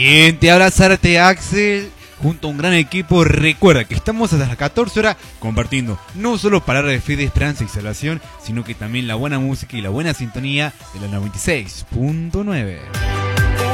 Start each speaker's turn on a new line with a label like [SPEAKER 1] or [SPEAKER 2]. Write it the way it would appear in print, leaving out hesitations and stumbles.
[SPEAKER 1] Bien, te habla Zárate Axel, junto a un gran equipo. Recuerda que estamos hasta las 14 horas compartiendo no solo palabras de fe, de esperanza y salvación, sino que también la buena música y la buena sintonía de la 96.9.